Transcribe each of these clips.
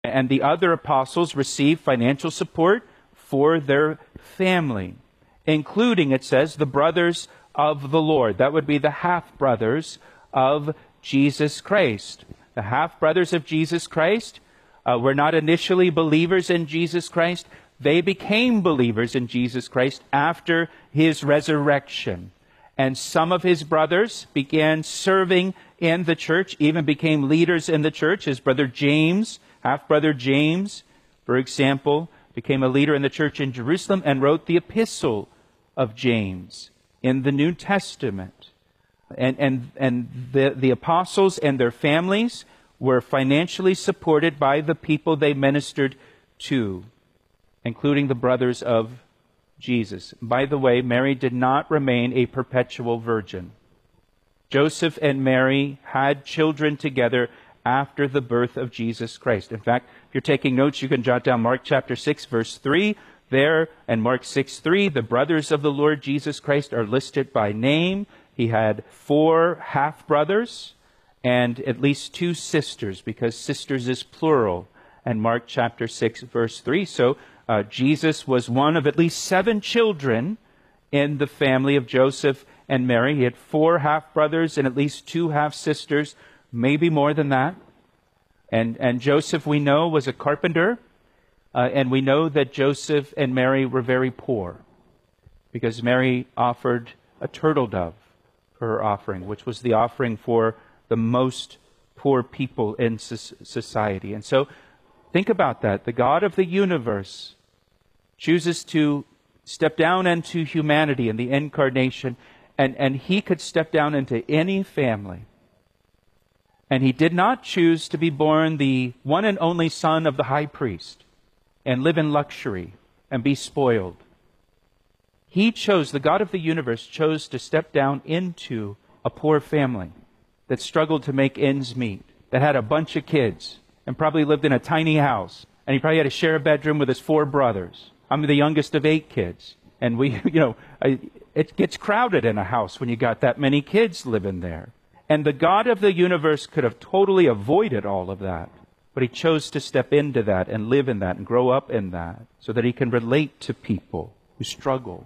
And the other apostles received financial support for their family, including, it says, the brothers of the Lord. That would be the half-brothers of Jesus Christ. The half-brothers of Jesus Christ were not initially believers in Jesus Christ. They became believers in Jesus Christ after his resurrection. And some of his brothers began serving in the church, even became leaders in the church. His brother James, half-brother James, for example, became a leader in the church in Jerusalem and wrote the epistle of James in the New Testament. And the apostles and their families were financially supported by the people they ministered to, including the brothers of Jesus. By the way, Mary did not remain a perpetual virgin. Joseph and Mary had children together after the birth of Jesus Christ. In fact, if you're taking notes, you can jot down Mark chapter 6, verse 3 there, and Mark 6:3. The brothers of the Lord Jesus Christ are listed by name. He had 4 half-brothers and at least 2 sisters, because sisters is plural, and Mark chapter 6, verse 3. So Jesus was one of at least 7 children in the family of Joseph and Mary. He had 4 half-brothers and at least 2 half-sisters, maybe more than that. And Joseph, we know, was a carpenter, and we know that Joseph and Mary were very poor, because Mary offered a turtle dove for her offering, which was the offering for the most poor people in society. And so, think about that. The God of the universe chooses to step down into humanity in the incarnation, and he could step down into any family. And he did not choose to be born the one and only son of the high priest and live in luxury and be spoiled. He chose, the God of the universe chose to step down into a poor family that struggled to make ends meet, that had a bunch of kids and probably lived in a tiny house. And he probably had to share a bedroom with his 4 brothers. I'm the youngest of 8 kids. And it gets crowded in a house when you got that many kids living there. And the God of the universe could have totally avoided all of that. But he chose to step into that and live in that and grow up in that so that he can relate to people who struggle,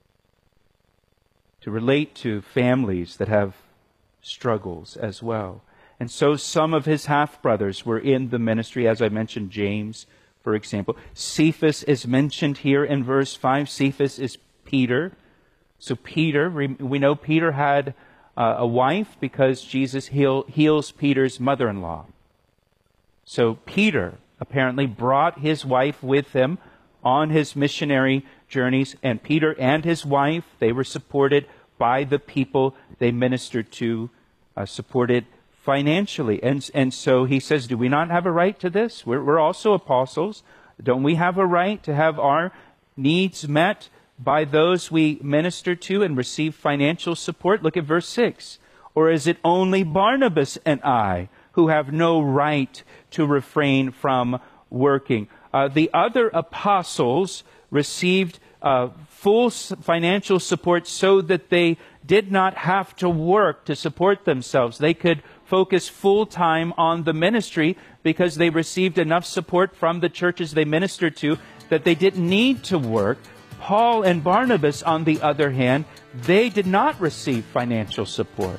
to relate to families that have struggles as well. And so some of his half-brothers were in the ministry, as I mentioned, James, for example. Cephas is mentioned here in verse 5. Cephas is Peter. So Peter, we know Peter had a wife because Jesus heals Peter's mother-in-law. So Peter apparently brought his wife with him on his missionary journeys, and Peter and his wife, they were supported by the people they ministered to, supported financially. And so he says, do we not have a right to this? We're also apostles. Don't we have a right to have our needs met by those we minister to and receive financial support? Look at verse 6. Or is it only Barnabas and I who have no right to refrain from working? The other apostles received full financial support so that they did not have to work to support themselves. They could focus full-time on the ministry because they received enough support from the churches they ministered to that they didn't need to work. Paul and Barnabas, on the other hand, they did not receive financial support.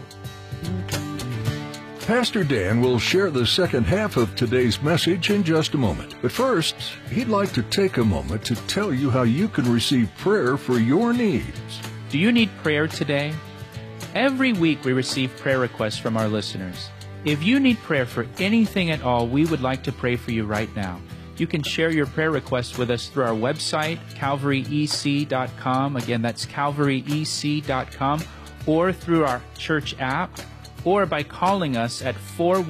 Pastor Dan will share the second half of today's message in just a moment. But first, he'd like to take a moment to tell you how you can receive prayer for your needs. Do you need prayer today? Every week we receive prayer requests from our listeners. If you need prayer for anything at all, we would like to pray for you right now. You can share your prayer requests with us through our website, calvaryec.com. Again, that's calvaryec.com, or through our church app, or by calling us at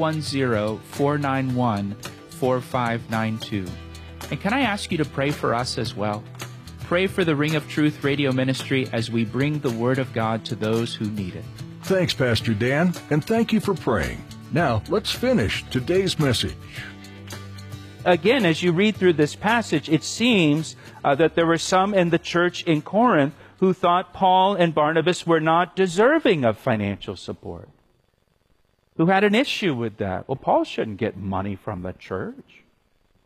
410-491-4592. And can I ask you to pray for us as well? Pray for the Ring of Truth radio ministry as we bring the Word of God to those who need it. Thanks, Pastor Dan, and thank you for praying. Now, let's finish today's message. Again, as you read through this passage, it seems that there were some in the church in Corinth who thought Paul and Barnabas were not deserving of financial support, who had an issue with that. Well, Paul shouldn't get money from the church.